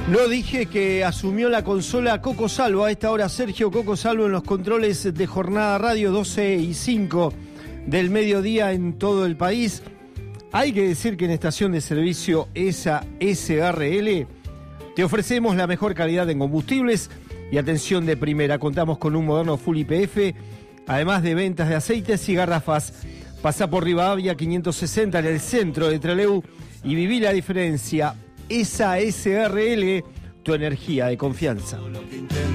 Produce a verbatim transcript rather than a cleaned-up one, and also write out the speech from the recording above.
No dije que asumió la consola Coco Salvo. A esta hora Sergio Coco Salvo en los controles de Jornada Radio, doce y cinco del mediodía en todo el país. Hay que decir que en estación de servicio ESA S R L te ofrecemos la mejor calidad en combustibles y atención de primera. Contamos con un moderno Full I P F, además de ventas de aceites y garrafas. Pasá por Rivadavia quinientos sesenta en el centro de Trelew y viví la diferencia. ESA S R L, tu energía de confianza.